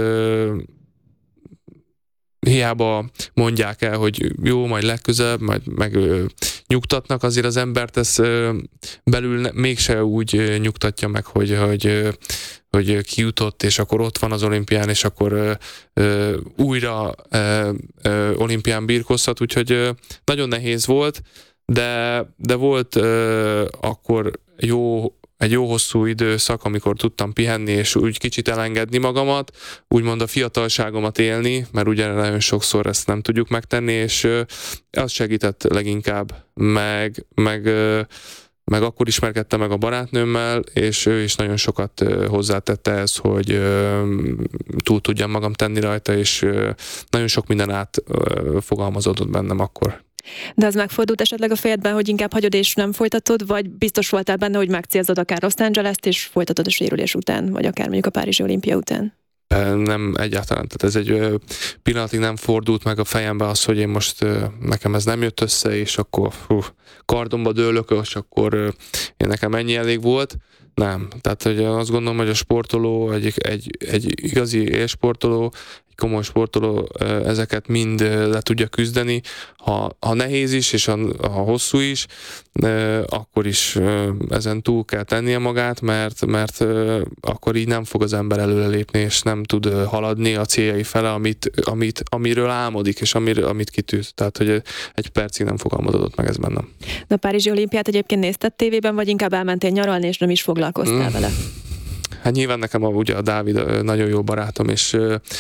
hiába mondják el, hogy jó, majd legközelebb, majd meg nyugtatnak, azért az embert ez belül mégse úgy nyugtatja meg, hogy kijutott, és akkor ott van az olimpián, és akkor újra olimpián birkózhat, úgyhogy nagyon nehéz volt, de volt akkor egy jó hosszú időszak, amikor tudtam pihenni, és úgy kicsit elengedni magamat, úgymond a fiatalságomat élni, mert ugye nagyon sokszor ezt nem tudjuk megtenni, és az segített leginkább, meg akkor ismerkedtem meg a barátnőmmel, és ő is nagyon sokat hozzátette ehhez, hogy túl tudjam magam tenni rajta, és nagyon sok minden átfogalmazódott bennem akkor. De az megfordult esetleg a fejedben, hogy inkább hagyod és nem folytatod, vagy biztos voltál benne, hogy megcélzod akár Los Angeles-t, és folytatod a sérülés után, vagy akár mondjuk a Párizsi olimpia után? Nem, egyáltalán. Tehát ez egy pillanatig nem fordult meg a fejembe az, hogy én most nekem ez nem jött össze, és akkor kardomba dőlök, és akkor én nekem ennyi elég volt. Nem. Tehát hogy azt gondolom, hogy a sportoló, egy igazi élsportoló, egy komoly sportoló ezeket mind le tudja küzdeni. Ha nehéz is, és ha hosszú is, akkor is ezen túl kell tennie magát, mert akkor így nem fog az ember előrelépni, és nem tud haladni a céljai fele, amiről álmodik, és amit kitűz. Tehát, hogy egy percig nem fogalmazódott meg ez bennem. De a Párizsi olimpiát egyébként nézted tévében, vagy inkább elmentél nyaralni, és nem is foglalkoztál vele? Hát nyilván nekem ugye a Dávid nagyon jó barátom, és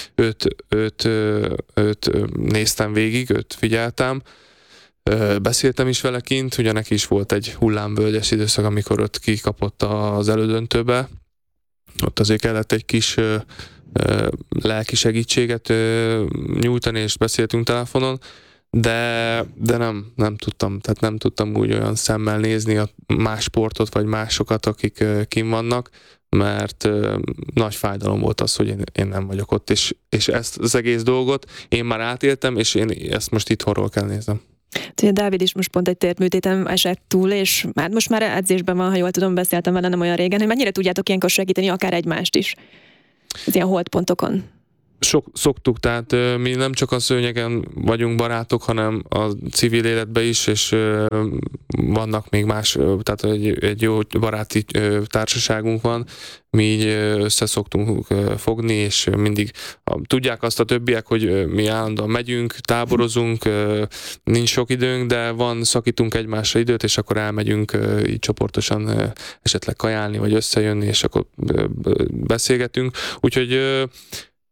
őt néztem végig, őt figyeltem, beszéltem is vele kint, ugye neki is volt egy hullámvölgyes időszak, amikor ott kikapott az elődöntőbe. Ott azért kellett egy kis lelki segítséget nyújtani, és beszéltünk telefonon, de nem tudtam, tehát nem tudtam úgy olyan szemmel nézni a más sportot, vagy másokat, akik kint vannak, mert nagy fájdalom volt az, hogy én nem vagyok ott, és ezt az egész dolgot én már átéltem, és én ezt most itthonról kell néznem. Ugye Dávid is most pont egy térműtéten esett túl, és most már edzésben van, ha jól tudom, beszéltem vele nem olyan régen, hogy mennyire tudjátok ilyenkor segíteni akár egymást is az ilyen holdpontokon? Szoktuk, tehát mi nem csak a szőnyegen vagyunk barátok, hanem a civil életben is, és vannak még más, tehát egy jó baráti társaságunk van, mi így össze szoktunk fogni, és mindig tudják azt a többiek, hogy mi állandóan megyünk, táborozunk, nincs sok időnk, de szakítunk egymásra időt, és akkor elmegyünk így csoportosan esetleg kajálni, vagy összejönni, és akkor beszélgetünk. Úgyhogy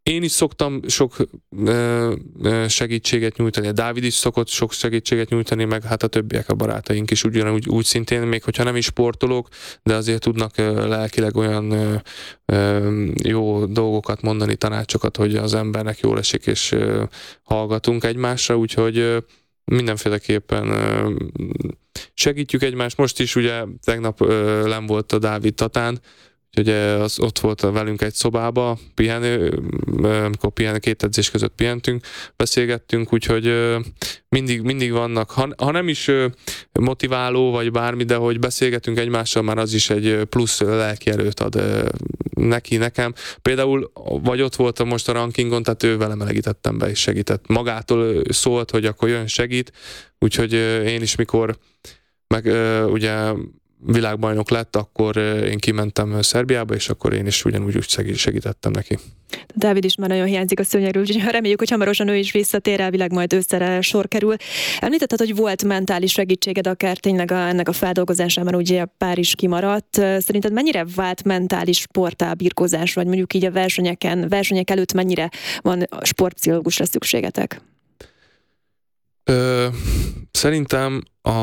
Én is szoktam sok segítséget nyújtani, a Dávid is szokott sok segítséget nyújtani, meg hát a többiek, a barátaink is ugyanúgy úgy szintén, még hogyha nem is sportolók, de azért tudnak lelkileg olyan jó dolgokat mondani, tanácsokat, hogy az embernek jól esik, és hallgatunk egymásra, úgyhogy mindenféleképpen segítjük egymást. Most is ugye tegnap len volt a Dávid Tatán, úgyhogy az ott volt velünk egy szobába, amikor két edzés között pihentünk, beszélgettünk, úgyhogy mindig vannak, ha nem is motiváló vagy bármi, de hogy beszélgetünk egymással, már az is egy plusz lelki erőt ad neki, nekem. Például, vagy ott voltam most a rankingon, tehát ő velem melegítettem be és segített. Magától szólt, hogy akkor jön segít, úgyhogy én is mikor meg ugye világbajnok lett, akkor én kimentem Szerbiába, és akkor én is ugyanúgy segítettem neki. Dávid is már nagyon hiányzik a szőnyegről, úgyhogy reméljük, hogy hamarosan ő is visszatér, elvileg majd ősszel sor kerül. Említetted, hogy volt mentális segítséged, akár tényleg ennek a feldolgozásában ugye pár is kimaradt. Szerinted mennyire vált mentális sporttá birkózás, vagy mondjuk így a versenyek előtt mennyire van sportpszichológusra szükségetek? Szerintem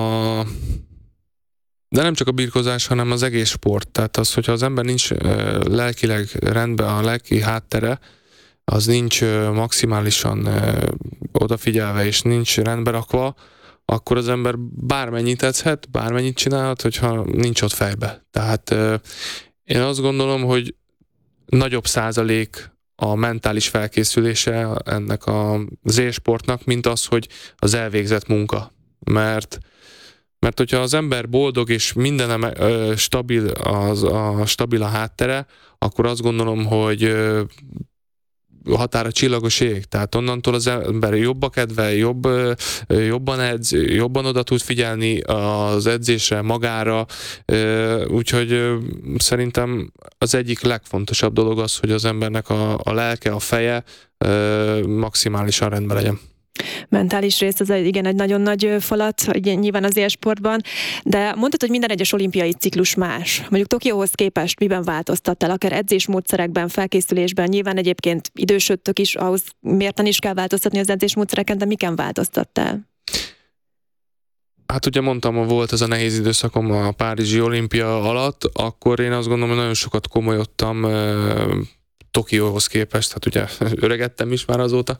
de nem csak a birkózás, hanem az egész sport. Tehát az, hogyha az ember nincs lelkileg rendben, a lelki háttere, az nincs maximálisan odafigyelve, és nincs rendbe rakva, akkor az ember bármennyit edzhet, bármennyit csinálhat, hogyha nincs ott fejbe. Tehát én azt gondolom, hogy nagyobb százalék a mentális felkészülése ennek az élsportnak, mint az, hogy az elvégzett munka. Mert hogyha az ember boldog és minden stabil a háttere, akkor azt gondolom, hogy határa csillagos ég. Tehát onnantól az ember jobb a kedve, jobban edz, jobban oda tud figyelni az edzésre, magára. Úgyhogy szerintem az egyik legfontosabb dolog az, hogy az embernek a lelke, a feje maximálisan rendben legyen. Mentális rész, az egy nagyon nagy falat, nyilván az élsportban, de mondtad, hogy minden egyes olimpiai ciklus más. Mondjuk Tokióhoz képest miben változtattál, akár edzésmódszerekben, felkészülésben, nyilván egyébként idősödtök is, ahhoz mérten is kell változtatni az edzésmódszereken, de miken változtattál? Hát ugye mondtam, volt ez a nehéz időszakom a Párizsi olimpia alatt, akkor én azt gondolom, hogy nagyon sokat komolyodtam Tokióhoz képest, hát ugye öregettem is már azóta,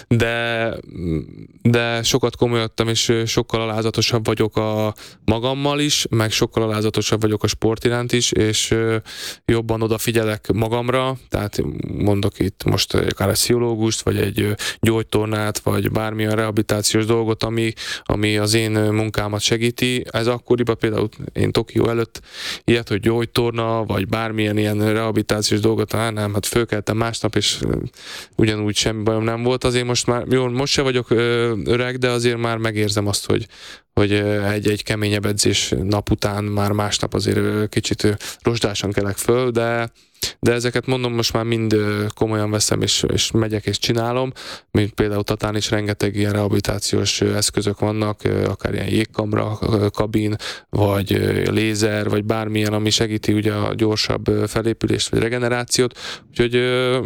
de sokat komolyodtam, és sokkal alázatosabb vagyok a magammal is, meg sokkal alázatosabb vagyok a sport iránt is, és jobban odafigyelek magamra, tehát mondok itt most akár egy pszichológust, vagy egy gyógytornát, vagy bármilyen rehabilitációs dolgot, ami az én munkámat segíti. Ez akkoriban például én Tokió előtt ilyet, hogy gyógytorna, vagy bármilyen ilyen rehabilitációs dolgot, nem, hát fölkeltem másnap, és ugyanúgy semmi bajom nem volt. Azért most se vagyok öreg, de azért már megérzem azt, hogy egy keményebb edzés nap után már másnap azért kicsit rozsdásan kelek föl, de ezeket mondom, most már mind komolyan veszem, és megyek és csinálom, mint például Tatán is rengeteg ilyen rehabilitációs eszközök vannak, akár ilyen jégkamra, kabin, vagy lézer, vagy bármilyen, ami segíti ugye a gyorsabb felépülést, vagy regenerációt, úgyhogy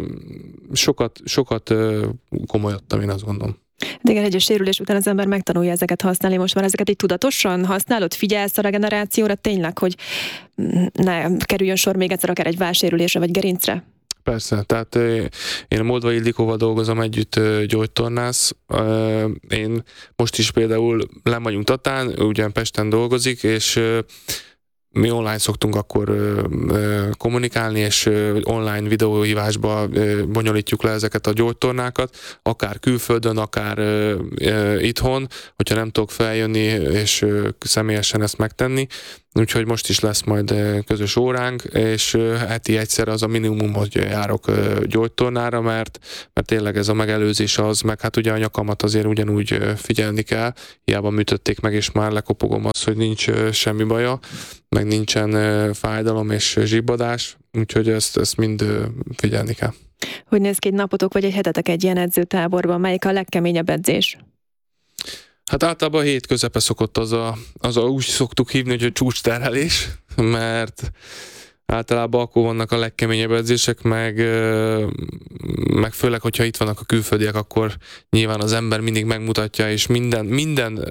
sokat komolyodtam, én azt gondolom. De igen, egy sérülés után az ember megtanulja ezeket használni. Most már ezeket így tudatosan használod? Figyelsz a regenerációra tényleg, hogy ne kerüljön sor még egyszer akár egy válsérülésre vagy gerincre? Persze, tehát én a Moldvai Ildikóval dolgozom együtt, gyógytornász. Én most is például len vagyunk Tatán, ugyan Pesten dolgozik, és mi online szoktunk akkor kommunikálni, és online videóhívásba bonyolítjuk le ezeket a gyógytornákat, akár külföldön, akár itthon, hogyha nem tudok feljönni, és személyesen ezt megtenni. Úgyhogy most is lesz majd közös óránk, és heti egyszer az a minimum, hogy járok gyógytornára, mert tényleg ez a megelőzés az, meg hát ugye a nyakamat azért ugyanúgy figyelni kell, hiába műtötték meg, és már lekopogom azt, hogy nincs semmi baja, meg nincsen fájdalom és zsibbadás, úgyhogy ezt mind figyelni kell. Hogy néz ki egy napotok, vagy egy hetetek egy ilyen edzőtáborban? Melyik a legkeményebb edzés? Hát általában a hét közepe szokott úgy szoktuk hívni, hogy a csúcsterhelés, mert általában akkor vannak a legkeményebb edzések, meg meg főleg, hogyha itt vannak a külföldiek, akkor nyilván az ember mindig megmutatja, és minden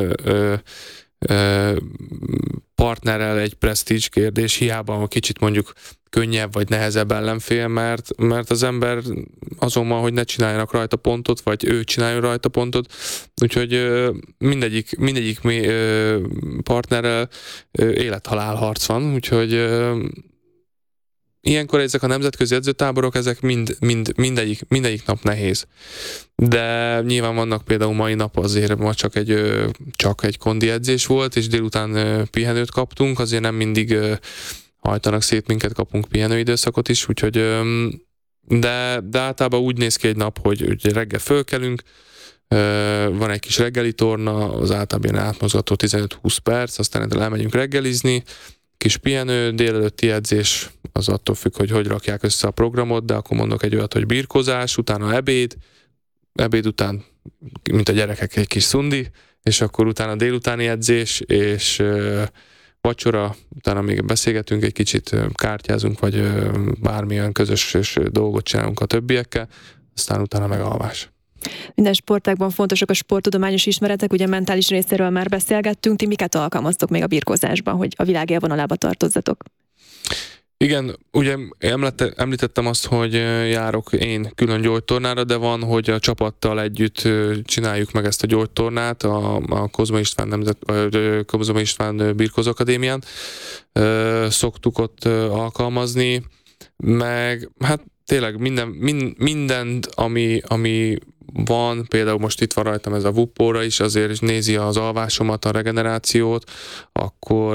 partnerrel egy presztízs kérdés, hiába kicsit mondjuk könnyebb vagy nehezebb ellenfél, mert az ember azon van, hogy ne csináljanak rajta pontot, vagy ő csináljon rajta pontot, úgyhogy mindegyik partnerrel élet-halál harc van, úgyhogy ilyenkor ezek a nemzetközi edzőtáborok, ezek mindegyik nap nehéz. De nyilván vannak például mai nap azért ma csak egy kondi edzés volt, és délután pihenőt kaptunk, azért nem mindig hajtanak szét minket, kapunk pihenőidőszakot is, úgyhogy de általában úgy néz ki egy nap, hogy reggel fölkelünk, van egy kis reggeli torna, az általában ilyen átmozgató 15-20 perc, aztán elmegyünk reggelizni, kis pihenő, délelőtti edzés, az attól függ, hogy rakják össze a programot, de akkor mondok egy olyat, hogy birkózás, utána ebéd után, mint a gyerekek, egy kis szundi, és akkor utána délutáni edzés, és vacsora, utána még beszélgetünk egy kicsit, kártyázunk, vagy bármilyen közös dolgot csinálunk a többiekkel, aztán utána megalvás. Minden sportágban fontosak a sporttudományos ismeretek, ugye mentális részéről már beszélgettünk, ti miket alkalmaztok még a birkózásban, hogy a világ élvonalába tartozzatok? Igen, ugye említettem azt, hogy járok én külön gyógytornára, de van, hogy a csapattal együtt csináljuk meg ezt a gyógytornát a Kozma István Birkózóakadémián. Szoktuk ott alkalmazni, meg hát tényleg mindent, ami van, például most itt van rajtam ez a Vuppóra is, azért is nézi az alvásomat, a regenerációt, akkor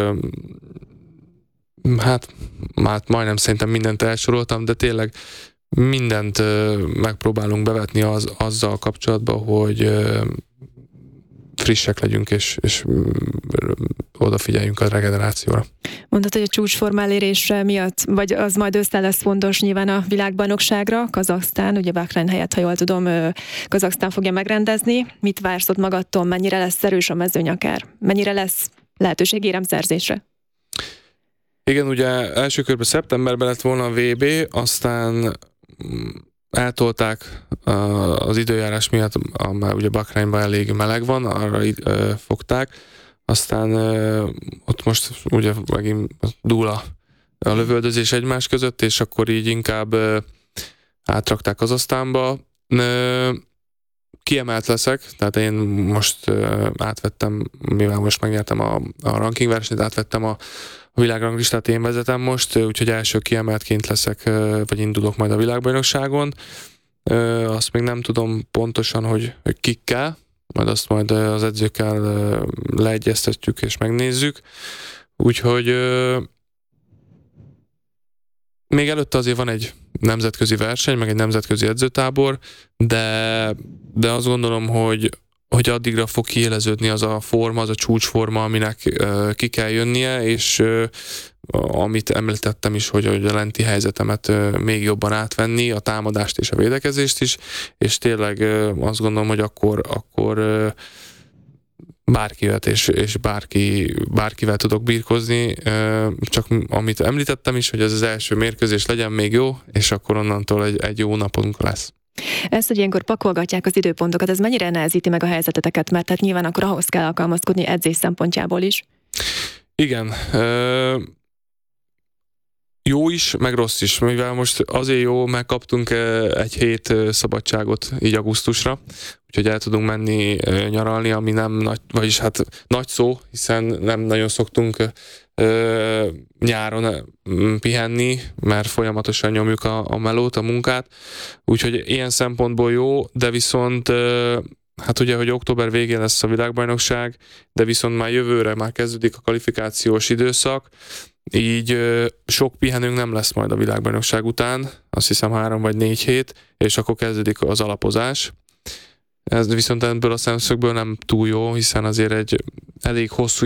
hát majdnem szerintem mindent elsoroltam, de tényleg mindent megpróbálunk bevetni azzal kapcsolatban, hogy frissek legyünk, és odafigyeljünk a regenerációra. Mondtad, hogy a csúcsforma elérése miatt, vagy az majd ősszel lesz fontos nyilván a világbajnokságra, Kazaksztán, ugye Bahrein helyett, ha jól tudom, Kazaksztán fogja megrendezni. Mit vársz ott magadtól, mennyire lesz erős a mezőny akár? Mennyire lesz lehetőség éremszerzésre? Igen, ugye első körben szeptemberben lett volna a VB, aztán eltolták az időjárás miatt, mert ugye Bahreinban elég meleg van, arra fogták, aztán ott most ugye megint dúl a lövöldözés egymás között, és akkor így inkább átrakták Kazahsztánba. Kiemelt leszek, tehát én most átvettem, mivel most megnyertem a ranking versenyt, átvettem a világranglistát, én vezetem most, úgyhogy első kiemeltként leszek, vagy indulok majd a világbajnokságon. Azt még nem tudom pontosan, hogy kikkel, majd az edzőkkel leegyeztetjük és megnézzük. Úgyhogy még előtte azért van egy nemzetközi verseny, meg egy nemzetközi edzőtábor, de azt gondolom, hogy addigra fog kiéleződni az a forma, az a csúcsforma, aminek ki kell jönnie, és amit említettem is, hogy a lenti helyzetemet még jobban átvenni, a támadást és a védekezést is, és tényleg azt gondolom, hogy akkor bárki jöhet, és bárkivel tudok birkózni, csak amit említettem is, hogy ez az első mérkőzés legyen még jó, és akkor onnantól egy jó napunk lesz. Ezt, hogy ilyenkor pakolgatják az időpontokat, ez mennyire nehezíti meg a helyzeteteket, mert hát nyilván akkor ahhoz kell alkalmazkodni edzés szempontjából is. Igen. Jó is, meg rossz is, mivel most azért jó, megkaptunk egy hét szabadságot így augusztusra, úgyhogy el tudunk menni nyaralni, ami nem nagy, vagyis hát nagy szó, hiszen nem nagyon szoktunk nyáron pihenni, mert folyamatosan nyomjuk a melót, a munkát, úgyhogy ilyen szempontból jó, de viszont hát ugye, hogy október végén lesz a világbajnokság, de viszont már jövőre már kezdődik a kvalifikációs időszak, így sok pihenőnk nem lesz majd a világbajnokság után, azt hiszem 3 vagy 4 hét, és akkor kezdődik az alapozás. Ez viszont ebből a szemszögből nem túl jó, hiszen azért egy elég hosszú